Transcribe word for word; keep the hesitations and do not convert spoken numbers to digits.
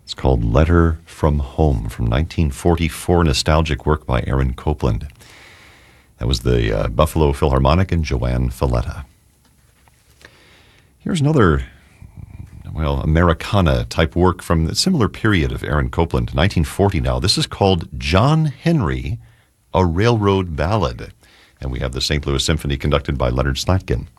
It's called Letter from Home from nineteen forty-four, nostalgic work by Aaron Copland. That was the uh, Buffalo Philharmonic and Joanne Falletta. Here's another, well, Americana-type work from a similar period of Aaron Copland, nineteen forty now. This is called John Henry, a Railroad Ballad. And we have the Saint Louis Symphony conducted by Leonard Slatkin.